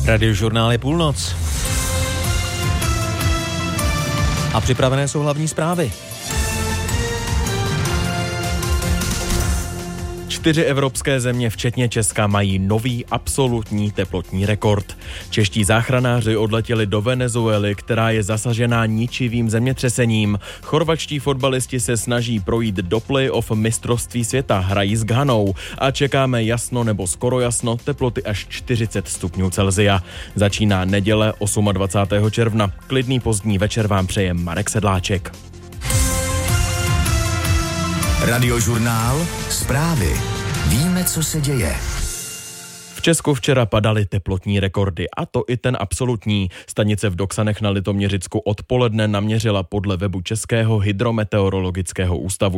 Radiožurnál je půlnoc. A připravené jsou hlavní zprávy. 4 evropské země, včetně Česka, mají nový absolutní teplotní rekord. Čeští záchranáři odletěli do Venezuely, která je zasažená ničivým zemětřesením. Chorvatští fotbalisti se snaží projít do play-off mistrovství světa, hrají s Ghanou a čekáme jasno nebo skoro jasno, teploty až 40 stupňů Celsia. Začíná neděle 28. června. Klidný pozdní večer vám přeje Marek Sedláček. Radiožurnál, zprávy. Víme, co se děje. V Česku včera padaly teplotní rekordy, a to i ten absolutní. Stanice v Doksanech na Litoměřicku odpoledne naměřila podle webu Českého hydrometeorologického ústavu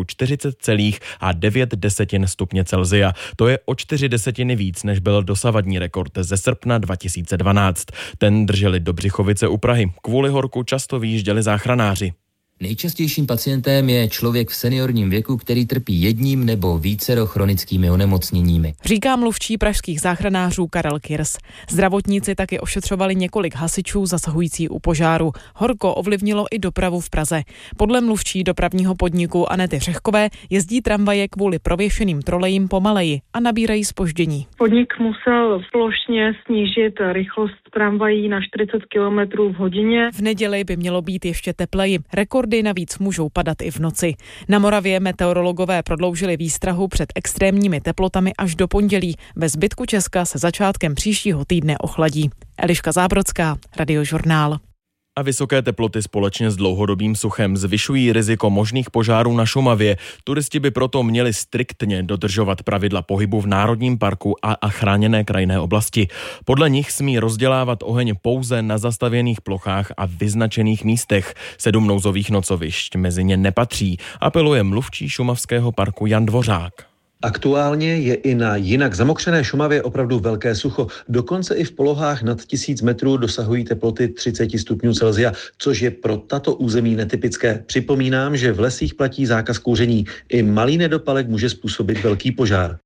40,9 stupně Celsia. To je o 4 desetiny víc, než byl dosavadní rekord ze srpna 2012. Ten drželi do Břichovice u Prahy. Kvůli horku často vyjížděli záchranáři. Nejčastějším pacientem je člověk v seniorním věku, který trpí jedním nebo vícero chronickými onemocněními. Říká mluvčí pražských záchranářů Karel Kirs. Zdravotníci taky ošetřovali několik hasičů zasahující u požáru. Horko ovlivnilo i dopravu v Praze. Podle mluvčí dopravního podniku Anety Řehkové jezdí tramvaje kvůli prověšeným trolejím pomaleji a nabírají zpoždění. Podnik musel plošně snížit rychlost tramvají na 40 km v hodině. V neděli by mělo být ještě tepleji. Rekordy navíc můžou padat i v noci. Na Moravě meteorologové prodloužili výstrahu před extrémními teplotami až do pondělí. Ve zbytku Česka se začátkem příštího týdne ochladí. Eliška Zábrodská, Radiožurnál. A vysoké teploty společně s dlouhodobým suchem zvyšují riziko možných požárů na Šumavě. Turisti by proto měli striktně dodržovat pravidla pohybu v národním parku a chráněné krajinné oblasti. Podle nich smí rozdělávat oheň pouze na zastavěných plochách a vyznačených místech. 7 nouzových nocovišť mezi ně nepatří, apeluje mluvčí šumavského parku Jan Dvořák. Aktuálně je i na jinak zamokřené Šumavě opravdu velké sucho. Dokonce i v polohách nad 1000 metrů dosahují teploty 30 stupňů Celsia, což je pro tato území netypické. Připomínám, že v lesích platí zákaz kouření. I malý nedopalek může způsobit velký požár.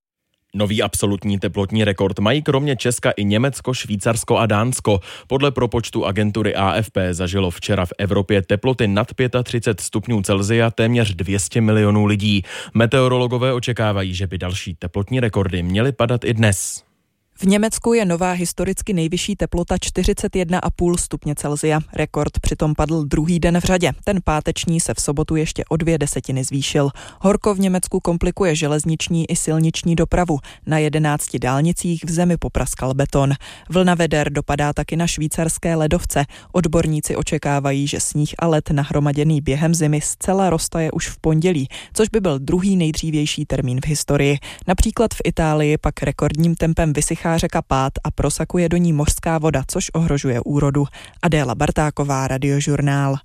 Nový absolutní teplotní rekord mají kromě Česka i Německo, Švýcarsko a Dánsko. Podle propočtu agentury AFP zažilo včera v Evropě teploty nad 35 stupňů Celsia téměř 200 milionů lidí. Meteorologové očekávají, že by další teplotní rekordy měly padat i dnes. V Německu je nová historicky nejvyšší teplota 41,5 stupně Celsia. Rekord přitom padl druhý den v řadě. Ten páteční se v sobotu ještě o 2 desetiny zvýšil. Horko v Německu komplikuje železniční i silniční dopravu. Na 11 dálnicích v zemi popraskal beton. Vlna veder dopadá taky na švýcarské ledovce. Odborníci očekávají, že sníh a led nahromaděný během zimy zcela roztaje už v pondělí, což by byl druhý nejdřívější termín v historii. Například v Itálii pak rekordním tempem vysychá řeka Pát a prosakuje do ní mořská voda, což ohrožuje úrodu. Adéla Bartáková, Radiožurnál.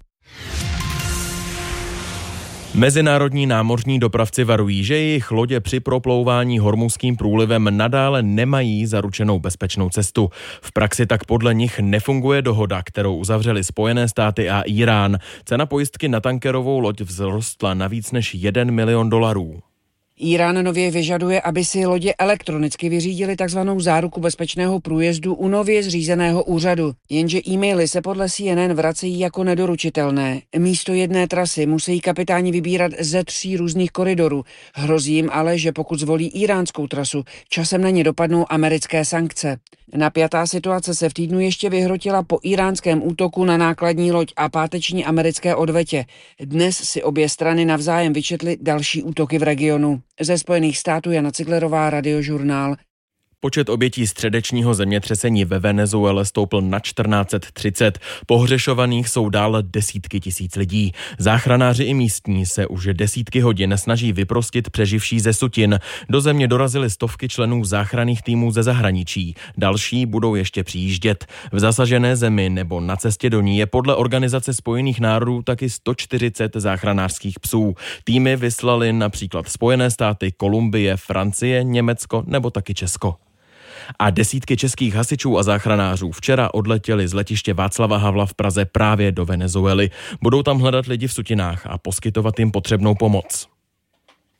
Mezinárodní námořní dopravci varují, že jejich lodě při proplouvání Hormuzským průlivem nadále nemají zaručenou bezpečnou cestu. V praxi tak podle nich nefunguje dohoda, kterou uzavřely Spojené státy a Irán. Cena pojistky na tankerovou loď vzrostla na víc než $1 milion. Irán nově vyžaduje, aby si lodě elektronicky vyřídili takzvanou záruku bezpečného průjezdu u nově zřízeného úřadu. Jenže e-maily se podle CNN vracejí jako nedoručitelné. Místo jedné trasy musí kapitáni vybírat ze 3 různých koridorů. Hrozí jim ale, že pokud zvolí iránskou trasu, časem na ně dopadnou americké sankce. Napjatá situace se v týdnu ještě vyhrotila po íránském útoku na nákladní loď a páteční americké odvetě. Dnes si obě strany navzájem vyčetly další útoky v regionu. Ze Spojených států Jana Ciglerová, Radiožurnál. Počet obětí středečního zemětřesení ve Venezuele stoupl na 1430. Pohřešovaných jsou dále desítky tisíc lidí. Záchranáři i místní se už desítky hodin snaží vyprostit přeživší ze sutin. Do země dorazily stovky členů záchranných týmů ze zahraničí. Další budou ještě přijíždět. V zasažené zemi nebo na cestě do ní je podle Organizace spojených národů taky 140 záchranářských psů. Týmy vyslali například Spojené státy, Kolumbie, Francie, Německo nebo taky Česko. A desítky českých hasičů a záchranářů včera odletěli z letiště Václava Havla v Praze právě do Venezuely. Budou tam hledat lidi v sutinách a poskytovat jim potřebnou pomoc.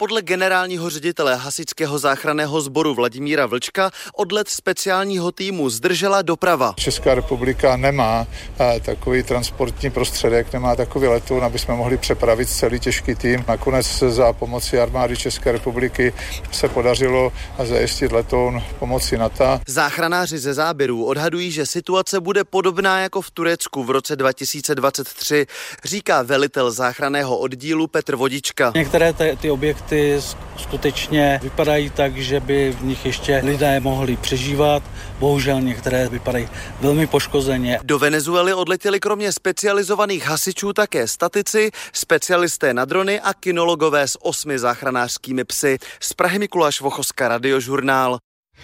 Podle generálního ředitele hasičského záchranného sboru Vladimíra Vlčka odlet speciálního týmu zdržela doprava. Česká republika nemá takový transportní prostředek, nemá takový letoun, aby jsme mohli přepravit celý těžký tým. Nakonec za pomoci armády České republiky se podařilo zajistit letoun pomocí NATO. Záchranáři ze záběrů odhadují, že situace bude podobná jako v Turecku v roce 2023, říká velitel záchranného oddílu Petr Vodička. Některé ty objekty skutečně vypadají tak, že by v nich ještě lidé mohli přežívat. Bohužel některé vypadají velmi poškozeně. Do Venezuely odletěli kromě specializovaných hasičů také statici, specialisté na drony a kynologové s 8 záchranářskými psy. Z Prahy Mikuláš Vochoska, Radiožurnál.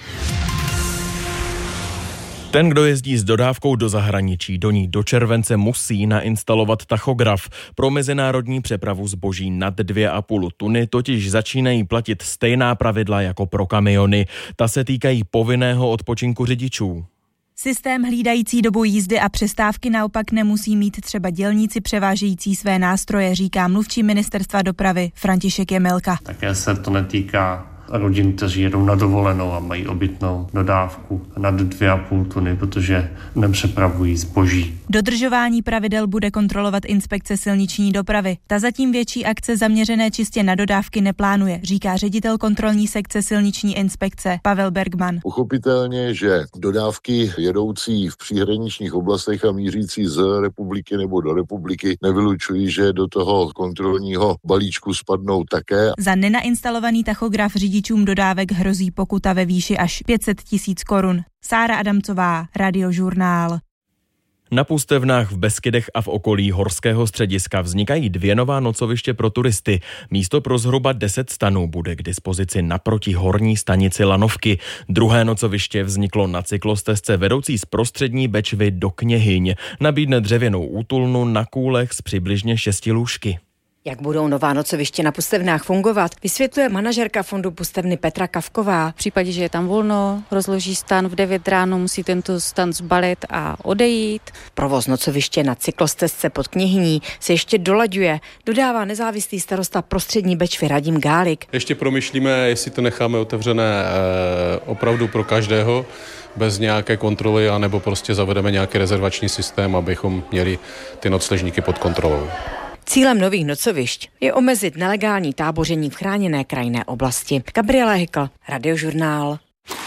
Ten, kdo jezdí s dodávkou do zahraničí, do ní do července musí nainstalovat tachograf. Pro mezinárodní přepravu zboží nad 2,5 tuny totiž začínají platit stejná pravidla jako pro kamiony. Ta se týkají povinného odpočinku řidičů. Systém hlídající dobu jízdy a přestávky naopak nemusí mít třeba dělníci převážející své nástroje, říká mluvčí ministerstva dopravy František Jemelka. Také se to netýká rodin, kteří jedou na dovolenou a mají obytnou dodávku nad 2,5 tuny, protože nepřepravují zboží. Dodržování pravidel bude kontrolovat inspekce silniční dopravy. Ta zatím větší akce zaměřené čistě na dodávky neplánuje, říká ředitel kontrolní sekce silniční inspekce Pavel Bergman. Pochopitelně, že dodávky jedoucí v příhraničních oblastech a mířící z republiky nebo do republiky nevylučují, že do toho kontrolního balíčku spadnou také. Za nenainstalovaný tachograf řidičům dodávek hrozí pokuta ve výši až 500 000 korun. Sára Adamcová, Radiožurnál. Na Pustevnách v Beskydech a v okolí horského střediska vznikají 2 nová nocoviště pro turisty. Místo pro zhruba 10 stanů bude k dispozici naproti horní stanici Lanovky. Druhé nocoviště vzniklo na cyklostezce vedoucí z Prostřední Bečvy do Kněhyň. Nabídne dřevěnou útulnu na kůlech s přibližně 6 lůžky. Jak budou nová nocoviště na Pustevnách fungovat, vysvětluje manažerka fondu Pustevny Petra Kavková. V případě, že je tam volno, rozloží stan v 9 ráno, musí tento stan zbalit a odejít. Provoz nocoviště na cyklostezce pod Kněhyní se ještě dolaďuje, dodává nezávislý starosta Prostřední Bečvy Radim Gálik. Ještě promyšlíme, jestli to necháme otevřené opravdu pro každého, bez nějaké kontroly, anebo prostě zavedeme nějaký rezervační systém, abychom měli ty nocležníky pod kontrolou. Cílem nových nocovišť je omezit nelegální táboření v chráněné krajinné oblasti. Gabriela Hykl, Radiožurnál.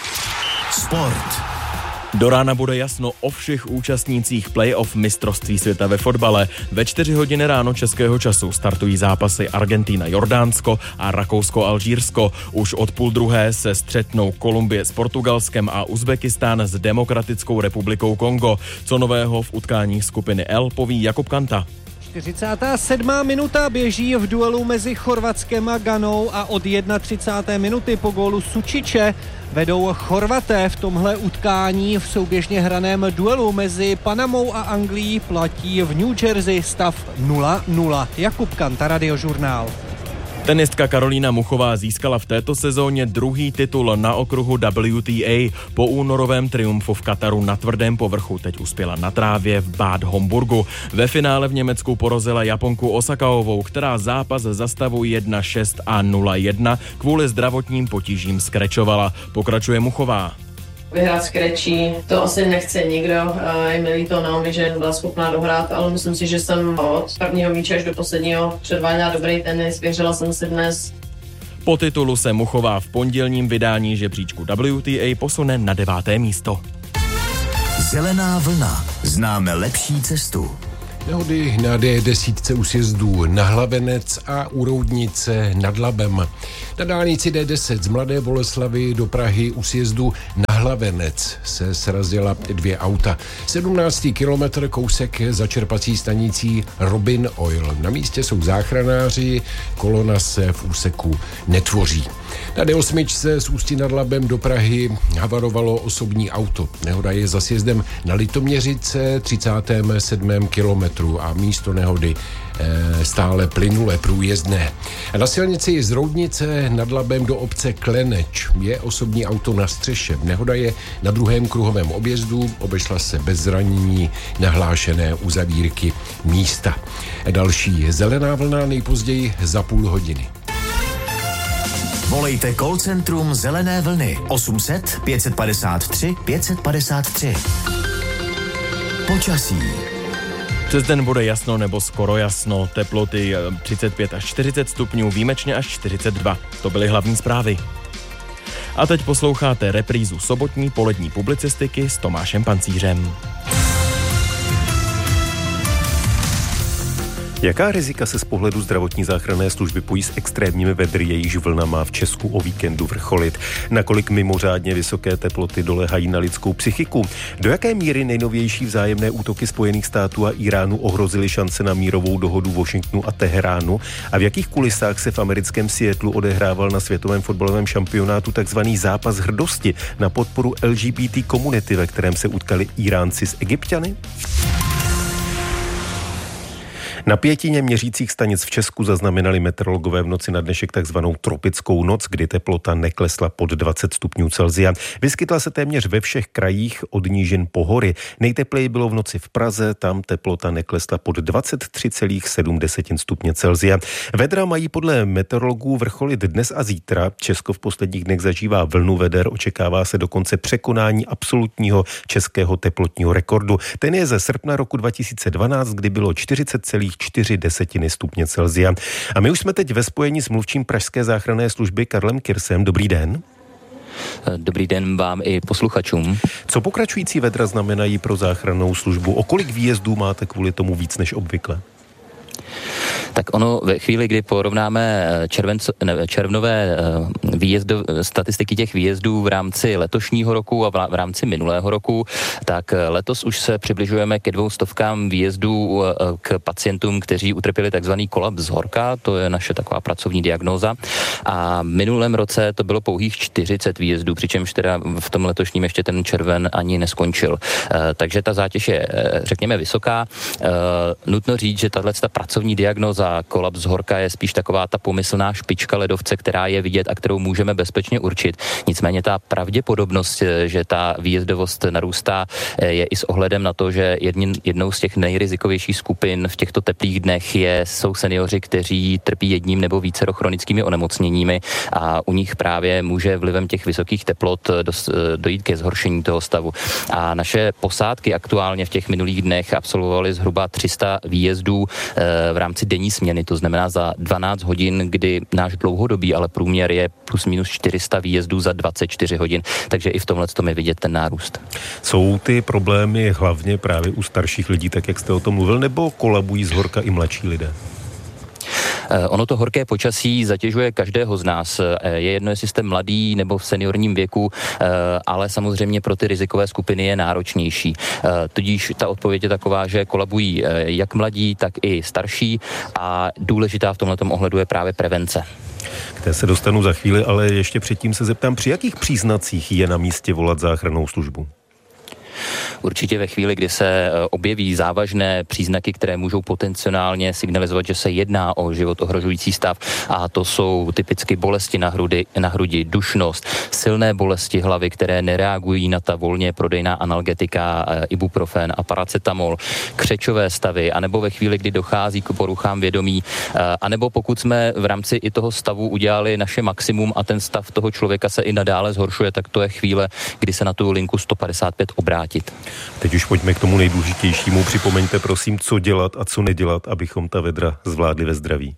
Sport. Do rána bude jasno o všech účastnících playoff mistrovství světa ve fotbale. Ve 4 hodiny ráno českého času startují zápasy Argentina-Jordánsko a Rakousko-Alžírsko. Už od 12:30 se střetnou Kolumbie s Portugalskem a Uzbekistán s Demokratickou republikou Kongo. Co nového v utkání skupiny L poví Jakub Kanta. 47. minuta běží v duelu mezi Chorvatskem a Ghanou a od 31. minuty po gólu Sučiče vedou Chorvaté. V tomhle utkání v souběžně hraném duelu mezi Panamou a Anglií platí v New Jersey stav 0-0. Jakub Kanta, Radiožurnál. Tenistka Karolína Muchová získala v této sezóně druhý titul na okruhu WTA. Po únorovém triumfu v Kataru na tvrdém povrchu teď uspěla na trávě v Bad Homburgu. Ve finále v Německu porazila Japonku Osakaovou, která zápas za stavu 1-6 a 0-1 kvůli zdravotním potížím skrečovala. Pokračuje Muchová. Vyhrát skrečí, to asi nechce nikdo, je mi líto Naomi, že byla schopná dohrát, ale myslím si, že jsem od prvního míče až do posledního předváděla dobrý tenis, věřila jsem si dnes. Po titulu se Muchová v pondělním vydání žebříčku WTA posune na 9. místo. Zelená vlna. Známe lepší cestu. Nehody na D10 u sjezdů na Hlavenec a u Roudnice nad Labem. Na dálnici D10 z Mladé Boleslavi do Prahy u sjezdu na Hlavenec se srazila 2 auta. 17. kilometr kousek za čerpací stanicí Robin Oil. Na místě jsou záchranáři, kolona se v úseku netvoří. Na D8 z Ústí nad Labem do Prahy havarovalo osobní auto. Nehoda je za sjezdem na Litoměřice 37. kilometru a místo nehody stále plynule průjezdné. A na silnici z Roudnice nad Labem do obce Kleneč je osobní auto na střeše. Nehoda je na druhém kruhovém objezdu, obešla se bez zranění nahlášené uzavírky místa. Další zelená vlna nejpozději za půl hodiny. Volejte call centrum Zelené vlny 800 553 553. Počasí. Přes den bude jasno nebo skoro jasno, teploty 35 až 40 stupňů, výjimečně až 42. To byly hlavní zprávy. A teď posloucháte reprízu sobotní polední publicistiky s Tomášem Pancířem. Jaká rizika se z pohledu zdravotní záchranné služby pojí s extrémními vedry, jejichž vlna má v Česku o víkendu vrcholit? Nakolik mimořádně vysoké teploty doléhají na lidskou psychiku? Do jaké míry nejnovější vzájemné útoky Spojených států a Iránu ohrozily šance na mírovou dohodu Washingtonu a Teheránu? A v jakých kulisách se v americkém Seattlu odehrával na světovém fotbalovém šampionátu takzvaný zápas hrdosti na podporu LGBT komunity, ve kterém se utkali Iránci s Egypťany? Na 5 měřících stanic v Česku zaznamenali meteorologové v noci na dnešek takzvanou tropickou noc, kdy teplota neklesla pod 20 stupňů Celsia. Vyskytla se téměř ve všech krajích od nížin po hory. Nejtepleji bylo v noci v Praze, tam teplota neklesla pod 23,7 stupně Celsia. Vedra mají podle meteorologů vrcholit dnes a zítra. Česko v posledních dnech zažívá vlnu veder, očekává se dokonce překonání absolutního českého teplotního rekordu. Ten je ze srpna roku 2012, kdy bylo 40,4 stupně Celsia. A my už jsme teď ve spojení s mluvčím pražské záchranné služby Karlem Kirsem. Dobrý den. Dobrý den vám i posluchačům. Co pokračující vedra znamenají pro záchrannou službu? O kolik výjezdů máte kvůli tomu víc než obvykle? Tak ono ve chvíli, kdy porovnáme červnové statistiky těch výjezdů v rámci letošního roku a v rámci minulého roku, tak letos už se přibližujeme ke 200 výjezdů k pacientům, kteří utrpěli takzvaný kolaps horka, to je naše taková pracovní diagnóza. A v minulém roce to bylo pouhých 40 výjezdů, přičemž teda v tom letošním ještě ten červen ani neskončil. Takže ta zátěž je, řekněme, vysoká. Nutno říct, že tato pracovní diagnóza kolaps horka je spíš taková ta pomyslná špička ledovce, která je vidět a kterou můžeme bezpečně určit. Nicméně ta pravděpodobnost, že ta výjezdovost narůstá, je i s ohledem na to, že jednou z těch nejrizikovějších skupin v těchto teplých dnech jsou seniori, kteří trpí jedním nebo vícero chronickými onemocněními a u nich právě může vlivem těch vysokých teplot dojít ke zhoršení toho stavu. A naše posádky aktuálně v těch minulých dnech absolvovaly zhruba 300 výjezdů v rámci denní směny, to znamená za 12 hodin, kdy náš dlouhodobý, ale průměr je plus minus 400 výjezdů za 24 hodin, takže i v tomhle tom je vidět ten nárůst. Jsou ty problémy hlavně právě u starších lidí, tak jak jste o tom mluvil, nebo kolabují z horka i mladší lidé? Ono to horké počasí zatěžuje každého z nás. Je jedno, jestli jste mladý nebo v seniorním věku, ale samozřejmě pro ty rizikové skupiny je náročnější. Tudíž ta odpověď je taková, že kolabují jak mladí, tak i starší a důležitá v tomhletom ohledu je právě prevence. K té se dostanu za chvíli, ale ještě předtím se zeptám, při jakých příznacích je na místě volat záchrannou službu? Určitě ve chvíli, kdy se objeví závažné příznaky, které můžou potenciálně signalizovat, že se jedná o život ohrožující stav, a to jsou typicky bolesti na hrudi, dušnost, silné bolesti hlavy, které nereagují na ta volně prodejná analgetika, ibuprofen a paracetamol, křečové stavy, anebo ve chvíli, kdy dochází k poruchám vědomí, anebo pokud jsme v rámci i toho stavu udělali naše maximum a ten stav toho člověka se i nadále zhoršuje, tak to je chvíle, kdy se na tu linku 155 obrátit. Teď už pojďme k tomu nejdůležitějšímu. Připomeňte prosím, co dělat a co nedělat, abychom ta vedra zvládli ve zdraví.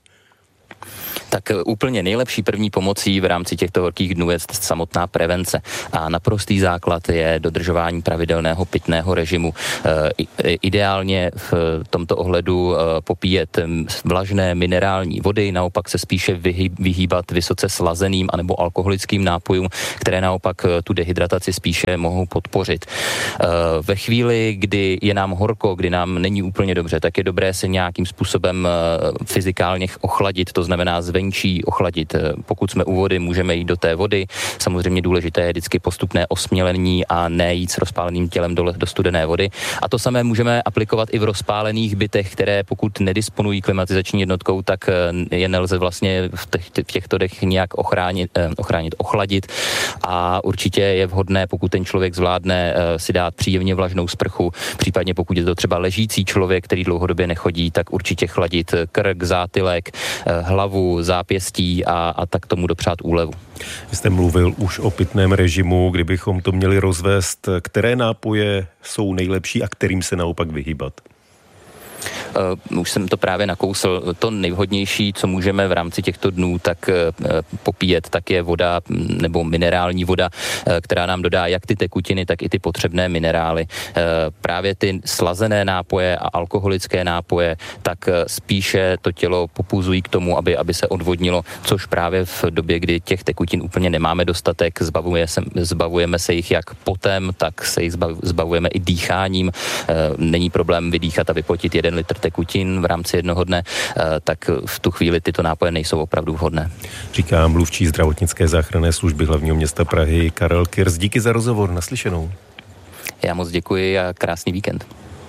Tak úplně nejlepší první pomocí v rámci těchto horkých dnů je samotná prevence. A naprostý základ je dodržování pravidelného pitného režimu. Ideálně v tomto ohledu popíjet vlažné minerální vody, naopak se spíše vyhýbat vysoce slazeným anebo alkoholickým nápojům, které naopak tu dehydrataci spíše mohou podpořit. Ve chvíli, kdy je nám horko, kdy nám není úplně dobře, tak je dobré se nějakým způsobem fyzikálně ochladit, to znamená zvenčí ochladit. Pokud jsme u vody, můžeme jít do té vody. Samozřejmě důležité je vždycky postupné osmělení a ne jít s rozpáleným tělem do studené vody. A to samé můžeme aplikovat i v rozpálených bytech, které pokud nedisponují klimatizační jednotkou, tak je nelze vlastně v těchto dech nějak ochladit. A určitě je vhodné, pokud ten člověk zvládne si dát příjemně vlažnou sprchu, případně pokud je to třeba ležící člověk, který dlouhodobě nechodí, tak určitě chladit krk, zátylek, hlavu, zápěstí a tak tomu dopřát úlevu. Vy jste mluvil už o pitném režimu, kdybychom to měli rozvést, které nápoje jsou nejlepší a kterým se naopak vyhýbat? Už jsem to právě nakousl. To nejvhodnější, co můžeme v rámci těchto dnů tak popíjet, tak je voda nebo minerální voda, která nám dodá jak ty tekutiny, tak i ty potřebné minerály. Právě ty slazené nápoje a alkoholické nápoje, tak spíše to tělo popuzují k tomu, aby se odvodnilo, což právě v době, kdy těch tekutin úplně nemáme dostatek, zbavujeme se jich jak potem, tak se jich zbavujeme i dýcháním. Není problém vydýchat a vypotit 1 litr tekutin v rámci jednoho dne, tak v tu chvíli tyto nápoje nejsou opravdu vhodné. Říká mluvčí zdravotnické záchranné služby hlavního města Prahy Karel Kirš. Díky za rozhovor, naslyšenou. Já moc děkuji a krásný víkend.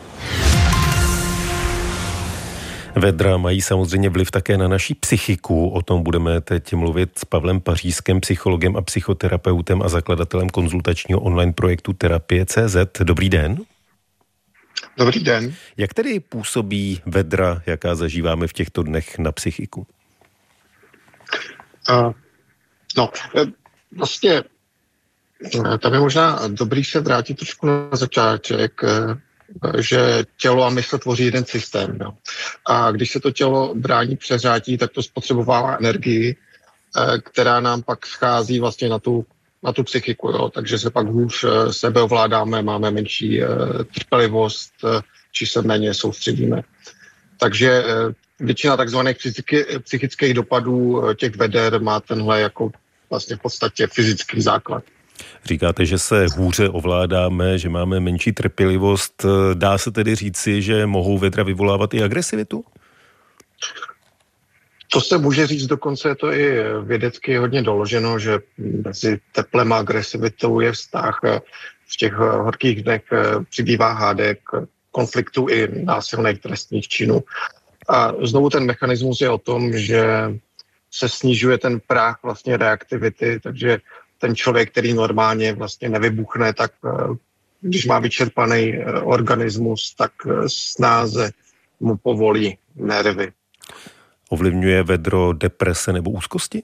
Vedra mají samozřejmě vliv také na naši psychiku. O tom budeme teď mluvit s Pavlem Pařízkem, psychologem a psychoterapeutem a zakladatelem konzultačního online projektu Terapie.cz. Dobrý den. Dobrý den. Jak tedy působí vedra, jaká zažíváme v těchto dnech na psychiku? Vlastně tam je možná dobrý se vrátit trošku na začátek, že tělo a mysl tvoří jeden systém. No. A když se to tělo brání přeřátí, tak to spotřebovává energii, která nám pak schází vlastně na tu psychiku, jo. Takže se pak hůř sebeovládáme, máme menší trpělivost, či se méně soustředíme. Takže většina takzvaných psychických dopadů těch veder má tenhle jako vlastně v podstatě fyzický základ. Říkáte, že se hůře ovládáme, že máme menší trpělivost. Dá se tedy říci, že mohou vedra vyvolávat i agresivitu? To se může říct, dokonce je to i vědecky hodně doloženo, že mezi teplem a agresivitou je vztah. V těch horkých dnech přibývá hádek, konfliktů i násilných trestných činů. A znovu ten mechanismus je o tom, že se snižuje ten práh vlastně reaktivity, takže ten člověk, který normálně vlastně nevybuchne, tak když má vyčerpaný organismus, tak snáze mu povolí nervy. Ovlivňuje vedro deprese nebo úzkosti?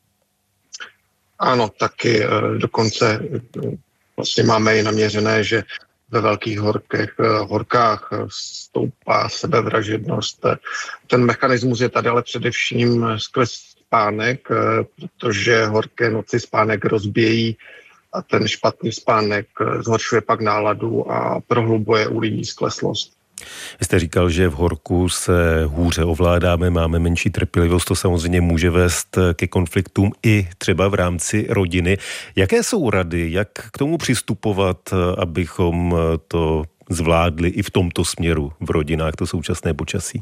Ano, taky dokonce vlastně máme i naměřené, že ve velkých horkách stoupá sebevražednost. Ten mechanismus je tady ale především skrz spánek, protože horké noci spánek rozbíjí a ten špatný spánek zhoršuje pak náladu a prohlubuje u lidí skleslost. Vy jste říkal, že v horku se hůře ovládáme, máme menší trpělivost, to samozřejmě může vést ke konfliktům i třeba v rámci rodiny. Jaké jsou rady, jak k tomu přistupovat, abychom to zvládli i v tomto směru v rodinách, to současné počasí?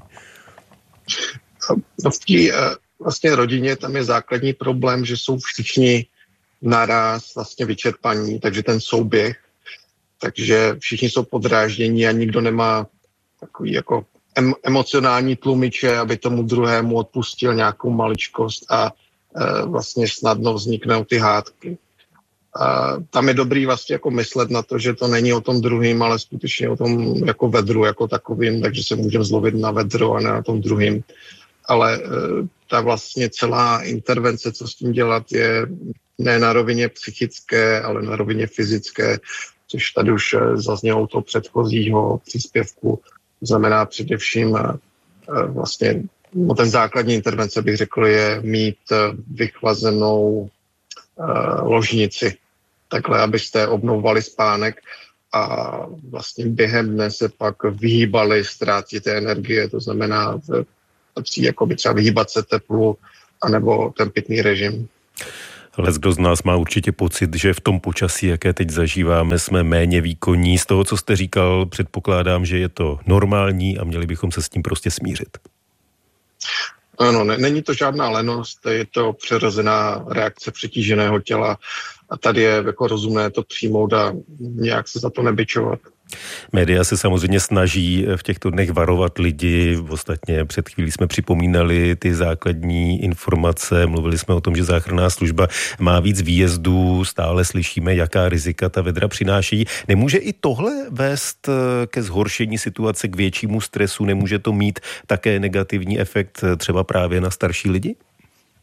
V té vlastně rodině tam je základní problém, že jsou všichni naráz vlastně vyčerpaní, takže ten souběh, takže všichni jsou podráždění a nikdo nemá takový jako emocionální tlumiče, aby tomu druhému odpustil nějakou maličkost a vlastně snadno vzniknou ty hádky. Tam je dobrý vlastně jako myslet na to, že to není o tom druhým, ale skutečně o tom jako vedru jako takovým, takže se můžeme zlobit na vedro a ne na tom druhým. Ale ta vlastně celá intervence, co s tím dělat, je ne na rovině psychické, ale na rovině fyzické, což tady už zaznělo u toho předchozího příspěvku. To znamená především vlastně, ten základní intervence, bych řekl, je mít vychlazenou ložnici. Takhle, abyste obnovovali spánek a vlastně během dne se pak vyhýbali ztrátě té energie, to znamená jako třeba vyhýbat se teplu anebo ten pitný režim. Leckdo z nás má určitě pocit, že v tom počasí, jaké teď zažíváme, jsme méně výkonní. Z toho, co jste říkal, předpokládám, že je to normální a měli bychom se s tím prostě smířit. Ano, není to žádná lenost, je to přirozená reakce přetíženého těla a tady je jako rozumné to přijmout a nějak se za to nebičovat. Média se samozřejmě snaží v těchto dnech varovat lidi. Ostatně před chvílí jsme připomínali ty základní informace. Mluvili jsme o tom, že záchranná služba má víc výjezdů. Stále slyšíme, jaká rizika ta vedra přináší. Nemůže i tohle vést ke zhoršení situace, k většímu stresu? Nemůže to mít také negativní efekt třeba právě na starší lidi?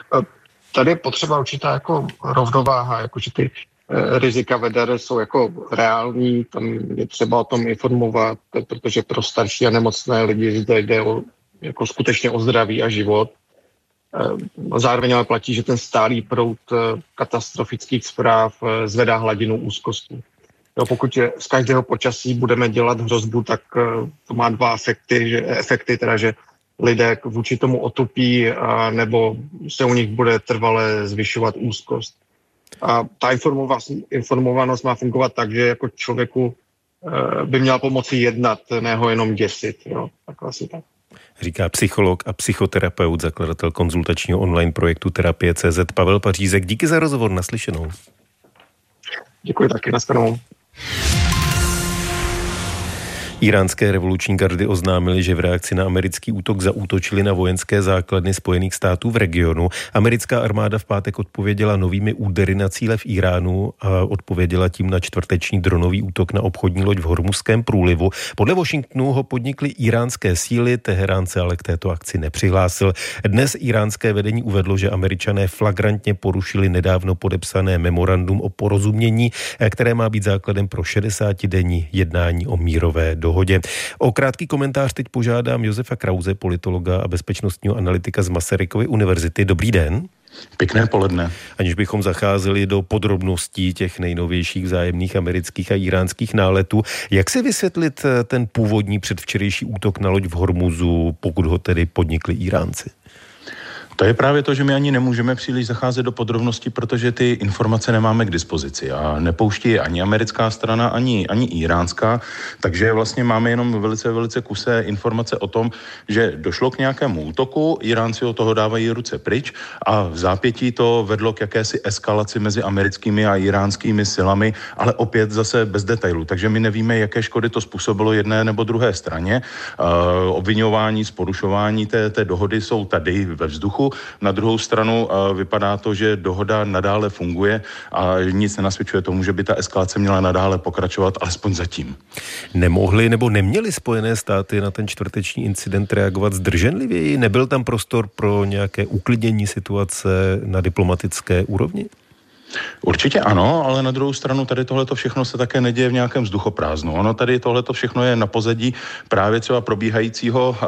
Tady je potřeba určitá jako rovnováha, jakože ty rizika VDR jsou jako reální, tam je třeba o tom informovat, protože pro starší a nemocné lidi zde jde jako skutečně o zdraví a život. Zároveň ale platí, že ten stálý proud katastrofických zpráv zvedá hladinu úzkosti. Pokud z každého počasí budeme dělat hrozbu, tak to má dva efekty, že lidé vůči tomu otupí, nebo se u nich bude trvale zvyšovat úzkost. A ta informovanost má fungovat tak, že jako člověku by měla pomoci jednat, ne ho jenom děsit. Jo? Tak asi tak. Říká psycholog a psychoterapeut, zakladatel konzultačního online projektu Terapie.cz Pavel Pařízek. Díky za rozhovor, naslyšenou. Děkuji taky, nashledanou. Iránské revoluční gardy oznámili, že v reakci na americký útok zaútočili na vojenské základny Spojených států v regionu. Americká armáda v pátek odpověděla novými údery na cíle v Iránu a odpověděla tím na čtvrteční dronový útok na obchodní loď v Hormuzském průlivu. Podle Washingtonu ho podnikly iránské síly, Teherán se ale k této akci nepřihlásil. Dnes iránské vedení uvedlo, že Američané flagrantně porušili nedávno podepsané memorandum o porozumění, které má být základem pro 60denní jednání o mírové dohodě. O krátký komentář teď požádám Josefa Krause, politologa a bezpečnostního analytika z Masarykovy univerzity. Dobrý den. Pěkné poledne. Aniž bychom zacházeli do podrobností těch nejnovějších vzájemných amerických a iránských náletů, jak si vysvětlit ten původní předvčerejší útok na loď v Hormuzu, pokud ho tedy podnikli Iránci? To je právě to, že my ani nemůžeme příliš zacházet do podrobností, protože ty informace nemáme k dispozici a nepouští je ani americká strana, ani iránská, takže vlastně máme jenom velice kusé informace o tom, že došlo k nějakému útoku, Iránci od toho dávají ruce pryč a v zápětí to vedlo k jakési eskalaci mezi americkými a iránskými silami, ale opět zase bez detailů, takže my nevíme, jaké škody to způsobilo jedné nebo druhé straně. Obviňování z porušování té dohody jsou tady ve vzduchu. Na druhou stranu vypadá to, že dohoda nadále funguje a nic nenasvědčuje tomu, že by ta eskalace měla nadále pokračovat, alespoň zatím. Nemohli nebo neměli Spojené státy na ten čtvrteční incident reagovat zdrženlivěji? Nebyl tam prostor pro nějaké uklidnění situace na diplomatické úrovni? Určitě ano, ale na druhou stranu tady tohleto všechno se také neděje v nějakém vzduchoprázdnu. Ono tady tohleto všechno je na pozadí právě třeba probíhajícího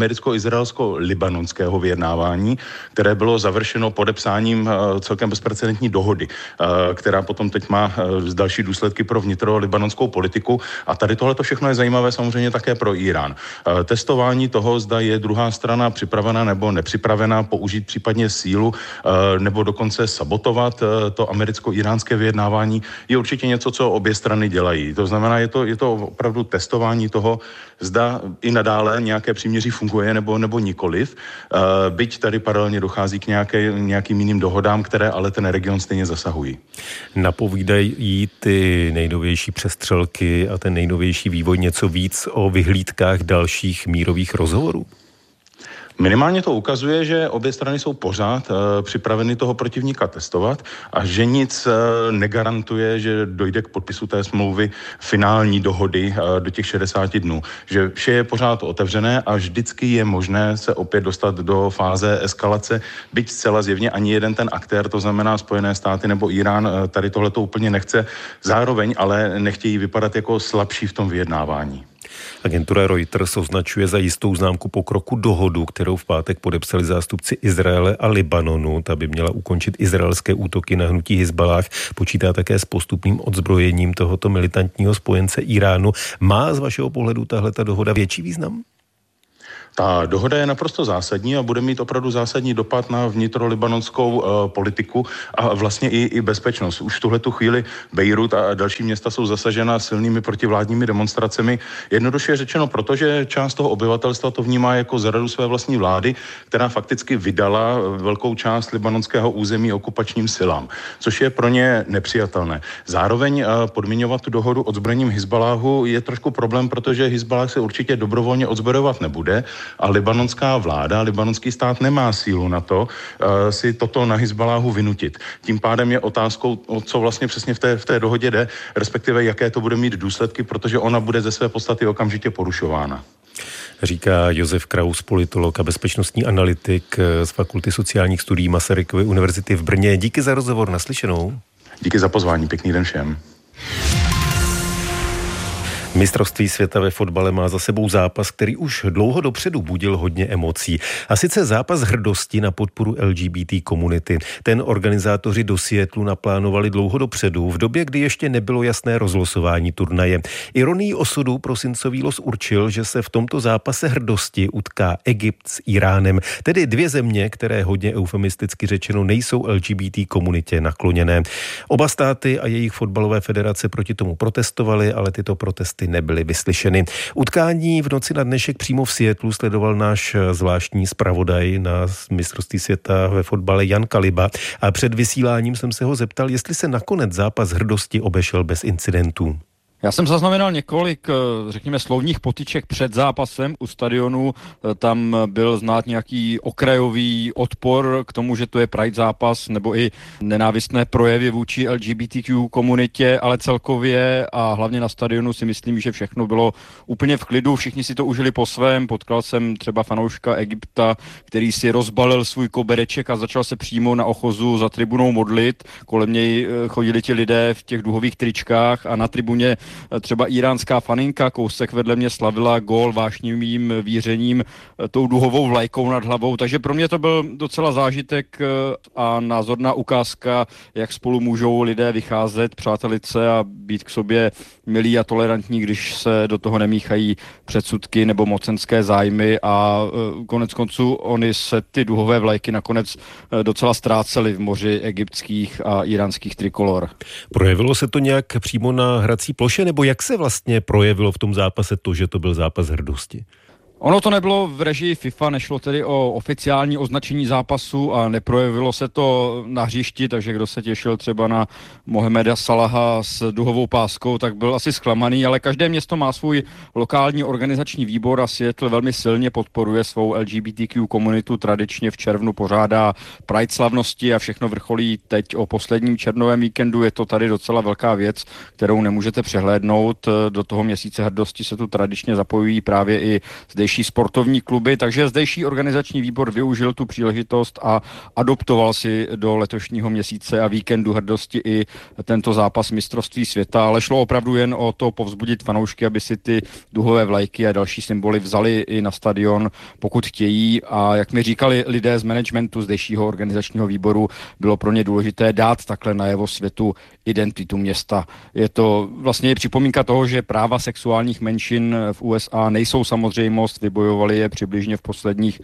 americko-izraelsko-libanonského vyjednávání, které bylo završeno podepsáním celkem bezprecedentní dohody, která potom teď má další důsledky pro vnitro-libanonskou politiku. A tady tohleto všechno je zajímavé samozřejmě také pro Irán. Testování toho, zda je druhá strana připravena nebo nepřipravena použít případně sílu nebo dokonce sabotovat to americko-iránské vyjednávání, je určitě něco, co obě strany dělají. To znamená, je to opravdu testování toho, zda i nadále nějaké příměří funguje nebo nikoliv. Byť tady paralelně dochází k nějakým jiným dohodám, které ale ten region stejně zasahují. Napovídají ty nejnovější přestřelky a ten nejnovější vývoj něco víc o vyhlídkách dalších mírových rozhovorů? Minimálně to ukazuje, že obě strany jsou pořád připraveny toho protivníka testovat a že nic negarantuje, že dojde k podpisu té smlouvy finální dohody do těch 60 dnů. Že vše je pořád otevřené a vždycky je možné se opět dostat do fáze eskalace, byť zcela zjevně ani jeden ten aktér, to znamená Spojené státy nebo Irán, tady tohleto úplně nechce. Zároveň ale nechtějí vypadat jako slabší v tom vyjednávání. Agentura Reuters označuje za jistou známku pokroku dohodu, kterou v pátek podepsali zástupci Izraele a Libanonu. Ta by měla ukončit izraelské útoky na hnutí Hizbalách. Počítá také s postupným odzbrojením tohoto militantního spojence Iránu. Má z vašeho pohledu tahleta dohoda větší význam? Ta dohoda je naprosto zásadní a bude mít opravdu zásadní dopad na vnitrolibanonskou politiku a vlastně i bezpečnost. Už v tuhletu chvíli Bejrút a další města jsou zasažena silnými protivládními demonstracemi. Jednoduše řečeno, protože část toho obyvatelstva to vnímá jako zradu své vlastní vlády, která fakticky vydala velkou část libanonského území okupačním silám, což je pro ně nepřijatelné. Zároveň podmiňovat tu dohodu odzbrojením Hizbaláhu je trošku problém, protože Hizbalách se určitě dobrovolně odzbrojovat nebude. A libanonská vláda, libanonský stát nemá sílu na to si toto na Hizbaláhu vynutit. Tím pádem je otázkou, o co vlastně přesně v té dohodě jde, respektive jaké to bude mít důsledky, protože ona bude ze své podstaty okamžitě porušována. Říká Josef Kraus, politolog a bezpečnostní analytik z Fakulty sociálních studií Masarykovy univerzity v Brně. Díky za rozhovor, naslyšenou. Díky za pozvání, pěkný den všem. Mistrovství světa ve fotbale má za sebou zápas, který už dlouho dopředu budil hodně emocí. A sice zápas hrdosti na podporu LGBT komunity. Ten organizátoři do Seattlu naplánovali dlouho dopředu, v době, kdy ještě nebylo jasné rozlosování turnaje. Ironií osudu prosincový los určil, že se v tomto zápase hrdosti utká Egypt s Iránem, tedy dvě země, které hodně eufemisticky řečeno nejsou LGBT komunitě nakloněné. Oba státy a jejich fotbalové federace proti tomu protestovaly, ale tyto protesty nebyly vyslyšeny. Utkání v noci na dnešek přímo v Seattlu sledoval náš zvláštní zpravodaj na mistrovství světa ve fotbale Jan Kaliba a před vysíláním jsem se ho zeptal, jestli se nakonec zápas hrdosti obešel bez incidentů. Já jsem zaznamenal několik, řekněme, slovních potyček před zápasem u stadionu. Tam byl znát nějaký okrajový odpor k tomu, že to je Pride zápas, nebo i nenávistné projevy vůči LGBTQ komunitě, ale celkově a hlavně na stadionu si myslím, že všechno bylo úplně v klidu. Všichni si to užili po svém. Potkal jsem třeba fanouška Egypta, který si rozbalil svůj kobereček a začal se přímo na ochozu za tribunou modlit. Kolem něj chodili ti lidé v těch duhových tričkách a na tribuně třeba iránská faninka kousek vedle mě slavila gól vášnivým vířením tou duhovou vlajkou nad hlavou, takže pro mě to byl docela zážitek a názorná ukázka, jak spolu můžou lidé vycházet, přátelit se a být k sobě milí a tolerantní, když se do toho nemíchají předsudky nebo mocenské zájmy a konec konců oni se ty duhové vlajky nakonec docela ztrácely v moři egyptských a iránských trikolor. Projevilo se to nějak přímo na hrací ploše, nebo jak se vlastně projevilo v tom zápase to, že to byl zápas hrdosti? Ono to nebylo v režii FIFA, nešlo tedy o oficiální označení zápasu a neprojevilo se to na hřišti, takže kdo se těšil třeba na Mohameda Salaha s duhovou páskou, tak byl asi zklamaný, ale každé město má svůj lokální organizační výbor a Seattle velmi silně podporuje svou LGBTQ komunitu, tradičně v červnu pořádá Pride slavnosti a všechno vrcholí teď o posledním červnovém víkendu. Je to tady docela velká věc, kterou nemůžete přehlédnout. Do toho měsíce hrdosti se tu tradičně zapojují právě i zdejší sportovní kluby, takže zdejší organizační výbor využil tu příležitost a adoptoval si do letošního měsíce a víkendu hrdosti i tento zápas mistrovství světa, ale šlo opravdu jen o to povzbudit fanoušky, aby si ty duhové vlajky a další symboly vzali i na stadion, pokud chtějí, a jak mi říkali lidé z managementu zdejšího organizačního výboru, bylo pro ně důležité dát takhle najevo světu identitu města. Je to vlastně připomínka toho, že práva sexuálních menšin v USA nejsou samozřejmost, vybojovali je přibližně v posledních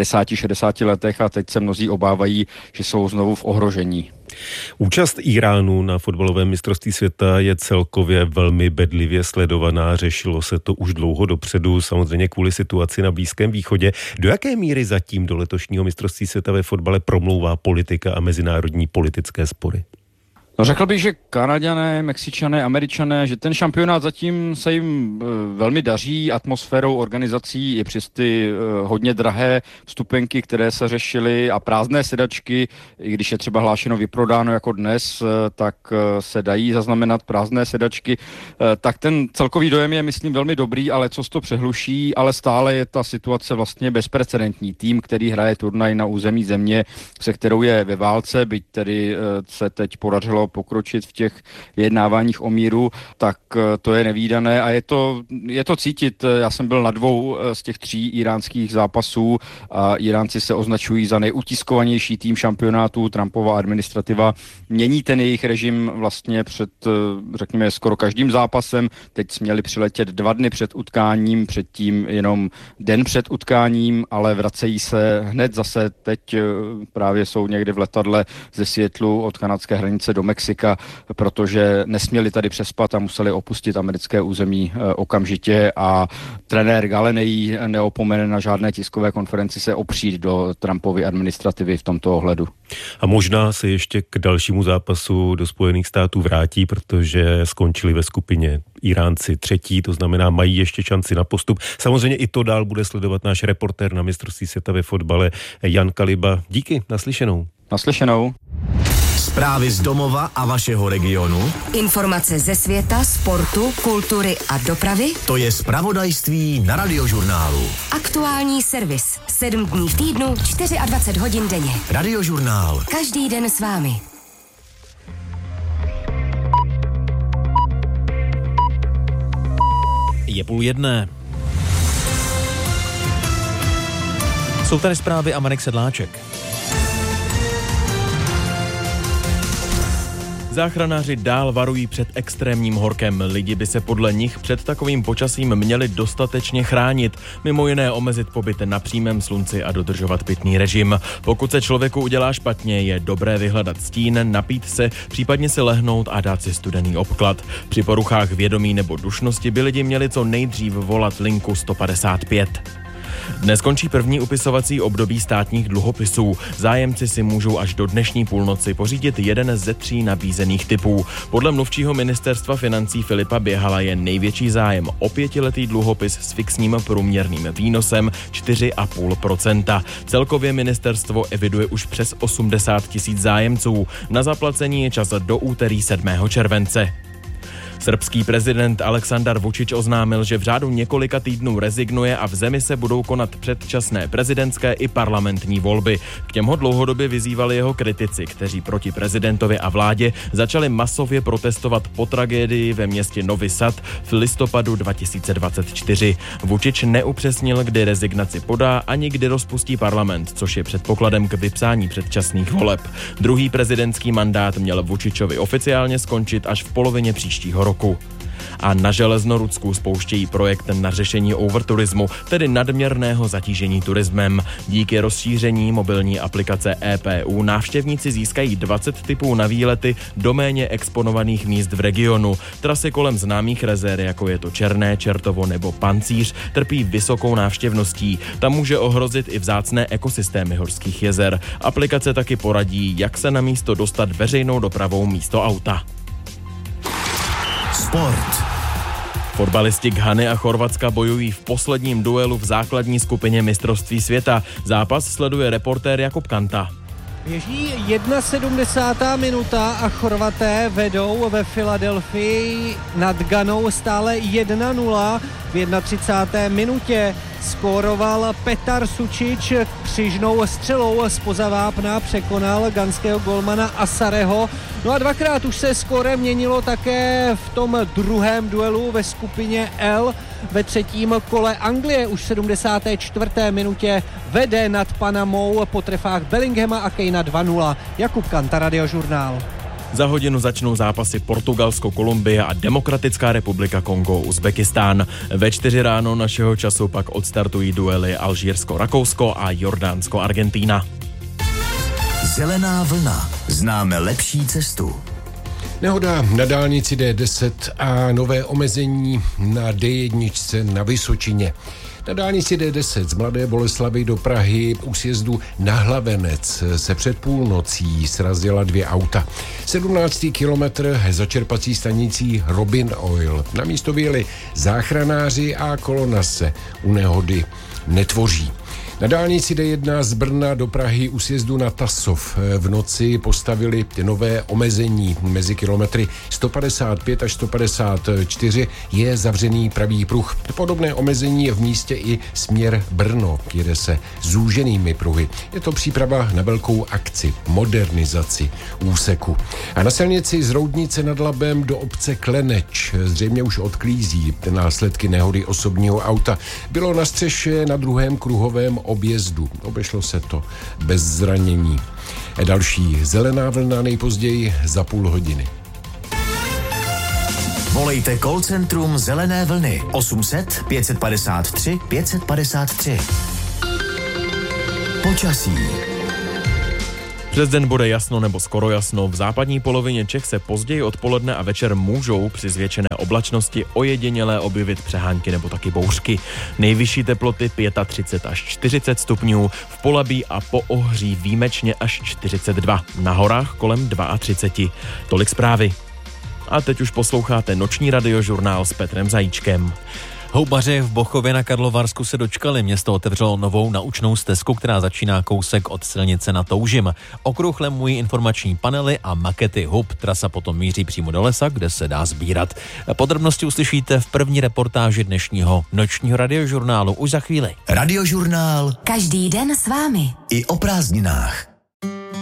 50-60 letech a teď se mnozí obávají, že jsou znovu v ohrožení. Účast Iránu na fotbalovém mistrovství světa je celkově velmi bedlivě sledovaná, řešilo se to už dlouho dopředu, samozřejmě kvůli situaci na Blízkém východě. Do jaké míry zatím do letošního mistrovství světa ve fotbale promlouvá politika a mezinárodní politické spory? No, řekl bych, že Kanaďané, Mexičané, Američané, že ten šampionát zatím se jim velmi daří atmosférou organizací i přes ty hodně drahé vstupenky, které se řešily a prázdné sedačky, i když je třeba hlášeno vyprodáno jako dnes, tak se dají zaznamenat prázdné sedačky, tak ten celkový dojem je, myslím, velmi dobrý, ale co to přehluší, ale stále je ta situace vlastně bezprecedentní. Tým, který hraje turnaj na území země, se kterou je ve válce, byť tedy se teď podařilo pokročit v těch vyjednáváních o míru, tak to je nevídané a je to cítit. Já jsem byl na 2 z těch 3 iránských zápasů a Iránci se označují za nejutiskovanější tým šampionátu. Trumpova administrativa mění ten jejich režim vlastně před, řekněme, skoro každým zápasem. Teď směli přiletět 2 dny před utkáním, předtím jenom den před utkáním, ale vracejí se hned zase. Teď právě jsou někde v letadle ze Seattlu od kanadské hranice do Mexika, protože nesměli tady přespat a museli opustit americké území okamžitě a trenér Gallenay neopomene na žádné tiskové konferenci se opřít do Trumpovy administrativy v tomto ohledu. A možná se ještě k dalšímu zápasu do Spojených států vrátí, protože skončili ve skupině Iránci 3., to znamená, mají ještě šanci na postup. Samozřejmě i to dál bude sledovat náš reportér na mistrovství světa ve fotbale Jan Kaliba. Díky, naslyšenou. Naslyšenou. Zprávy z domova a vašeho regionu. Informace ze světa, sportu, kultury a dopravy. To je zpravodajství na Radiožurnálu. Aktuální servis. 7 dní v týdnu, 24 hodin denně. Radiožurnál. Každý den s vámi. Je 12:30. Jsou tady zprávy a Marek Sedláček. Záchranáři dál varují před extrémním horkem. Lidi by se podle nich před takovým počasím měli dostatečně chránit, mimo jiné omezit pobyt na přímém slunci a dodržovat pitný režim. Pokud se člověku udělá špatně, je dobré vyhledat stín, napít se, případně si lehnout a dát si studený obklad. Při poruchách vědomí nebo dušnosti by lidi měli co nejdřív volat linku 155. Dnes končí první upisovací období státních dluhopisů. Zájemci si můžou až do dnešní půlnoci pořídit jeden ze 3 nabízených typů. Podle mluvčího ministerstva financí Filipa Běhala je největší zájem o 5letý dluhopis s fixním průměrným výnosem 4,5%. Celkově ministerstvo eviduje už přes 80 000 zájemců. Na zaplacení je čas do úterý 7. července. Srbský prezident Aleksandar Vučić oznámil, že v řádu několika týdnů rezignuje a v zemi se budou konat předčasné prezidentské i parlamentní volby. K těm ho dlouhodobě vyzývali jeho kritici, kteří proti prezidentovi a vládě začali masově protestovat po tragédii ve městě Novi Sad v listopadu 2024. Vučić neupřesnil, kdy rezignaci podá ani kdy rozpustí parlament, což je předpokladem k vypsání předčasných voleb. Druhý prezidentský mandát měl Vučićovi oficiálně skončit až v polovině příštího roku. A na Železnorudsku spouštějí projekt na řešení overturismu, tedy nadměrného zatížení turismem. Díky rozšíření mobilní aplikace EPU návštěvníci získají 20 typů na výlety do méně exponovaných míst v regionu. Trasy kolem známých rezér, jako je to Černé, Čertovo nebo Pancíř, trpí vysokou návštěvností. Tam může ohrozit i vzácné ekosystémy horských jezer. Aplikace taky poradí, jak se na místo dostat veřejnou dopravou místo auta. Sport. Fotbalisti Ghany a Chorvatska bojují v posledním duelu v základní skupině mistrovství světa. Zápas sleduje reportér Jakub Kanta. Běží 71. minuta a Chorvaté vedou ve Filadelfii nad Ghanou stále 1-0. V 31. minutě skóroval Petar Sučić, křižnou střelou zpoza vápna překonal ghanského golmana Asareho. No a dvakrát už se skóre měnilo také v tom druhém duelu ve skupině L. Ve třetím kole Anglie už v 74. minutě vede nad Panamou po trefách Bellinghama a Kanea 2-0. Jakub Kanta, Radiožurnál. Za hodinu začnou zápasy Portugalsko, Kolumbie a Demokratická republika Kongo, Uzbekistán. Ve 4 ráno našeho času pak odstartují duely Alžírsko, Rakousko a Jordánsko, Argentína. Zelená vlna. Známe lepší cestu. Nehoda na dálnici D10 a nové omezení na D1 na Vysočině. Na dálnici D10 z Mladé Boleslavi do Prahy u sjezdu na Hlavenec se před půlnocí srazila 2 auta. 17. kilometr za čerpací stanicí Robin Oil. Na místo vyjeli záchranáři a kolona se u nehody netvoří. Na dálnici D1 z Brna do Prahy u sjezdu na Tasov v noci postavili nové omezení. Mezi kilometry 155 až 154 je zavřený pravý pruh. Podobné omezení je v místě i směr Brno, jede se zúženými pruhy. Je to příprava na velkou akci, modernizaci úseku. A na silnici z Roudnice nad Labem do obce Kleneč zřejmě už odklízí následky nehody osobního auta. Bylo na střeše na druhém kruhovém objezdu. Obešlo se to bez zranění. Další zelená vlna nejpozději za půl hodiny. Volejte call centrum Zelené vlny 800 553 553. Počasí. Přes den bude jasno nebo skoro jasno. V západní polovině Čech se později odpoledne a večer můžou při zvětšené oblačnosti ojedinělé objevit přehánky nebo taky bouřky. Nejvyšší teploty 35 až 40 stupňů, v Polabí a po Ohří výjimečně až 42, na horách kolem 32. Tolik zprávy. A teď už posloucháte noční radiožurnál s Petrem Zajíčkem. Houbaři v Bochově na Karlovarsku se dočkali. Město otevřelo novou naučnou stezku, která začíná kousek od silnice na Toužim. Okruh lemují informační panely a makety hub. Trasa potom míří přímo do lesa, kde se dá sbírat. Podrobnosti uslyšíte v první reportáži dnešního nočního radiožurnálu už za chvíli. Radiožurnál. Každý den s vámi. I o prázdninách.